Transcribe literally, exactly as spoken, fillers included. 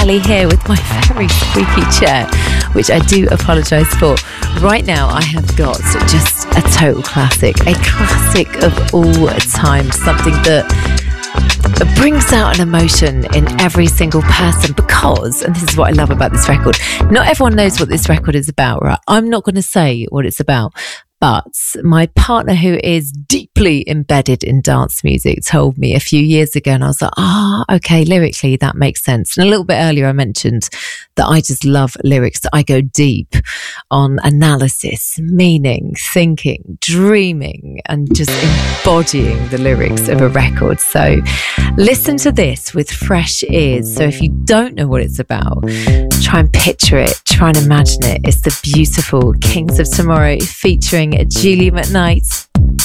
Ellie here with my very squeaky chair, which I do apologise for. Right now I have got just a total classic, a classic of all time, something that brings out an emotion in every single person because, and this is what I love about this record, not everyone knows what this record is about, right? I'm not going to say what it's about, but my partner, who is deeply embedded in dance music, told me a few years ago, and I was like, ah, oh, okay, lyrically, that makes sense. And a little bit earlier, I mentioned that I just love lyrics, that I go deep on analysis, meaning, thinking, dreaming, and just embodying the lyrics of a record. So listen to this with fresh ears. So if you don't know what it's about, try and picture it, try and imagine it. It's the beautiful Kings of Tomorrow featuring Julie McKnight.